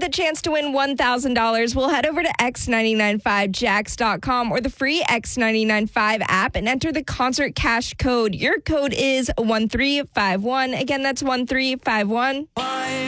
the chance to win $1,000, we'll head over to x995jax.com or the free X995 app and enter the concert cash code. Your code is 1351. Again, that's 1351.